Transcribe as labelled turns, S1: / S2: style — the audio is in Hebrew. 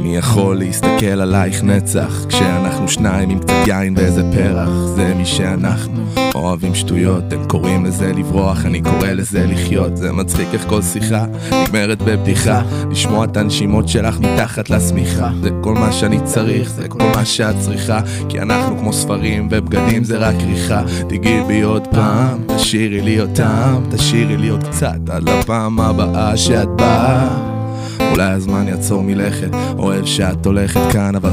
S1: אני יכול להסתכל עלייך נצח כשאנחנו שניים עם קצת יין ואיזה פרח. זה מי שאנחנו, אוהבים שטויות, הם קוראים לזה לברוח, אני קורא לזה לחיות. זה מצחיק איך כל שיחה נגמרת בבדיחה, לשמוע את הנשימות שלך מתחת לשמיכה. זה כל מה שאני צריך, זה כל מה שאת צריכה, כי אנחנו כמו ספרים ובגדים זה רק כריכה. תגיעי בי עוד פעם, תשאירי לי אותם, תשאירי לי עוד קצת עד לפעם הבאה שאת באה. אולי הזמן יעצור מלכת, אוהב שאת הולכת כאן אבל